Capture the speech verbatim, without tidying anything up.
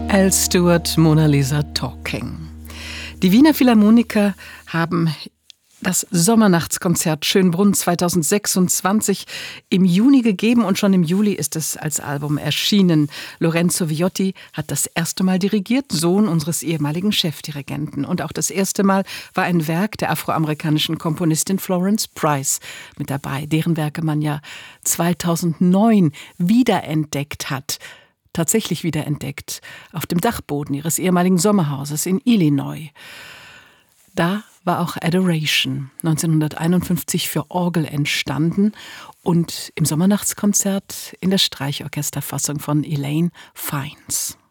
Al Stewart, Mona Lisa Talking. Die Wiener Philharmoniker haben das Sommernachtskonzert Schönbrunn zweitausendsechsundzwanzig im Juni gegeben und schon im Juli ist es als Album erschienen. Lorenzo Viotti hat das erste Mal dirigiert, Sohn unseres ehemaligen Chefdirigenten. Und auch das erste Mal war ein Werk der afroamerikanischen Komponistin Florence Price mit dabei, deren Werke man ja zweitausendneun wiederentdeckt hat. Tatsächlich wiederentdeckt, auf dem Dachboden ihres ehemaligen Sommerhauses in Illinois. Da war auch Adoration neunzehnhunderteinundfünfzig für Orgel entstanden und im Sommernachtskonzert in der Streichorchesterfassung von Elaine Fiennes.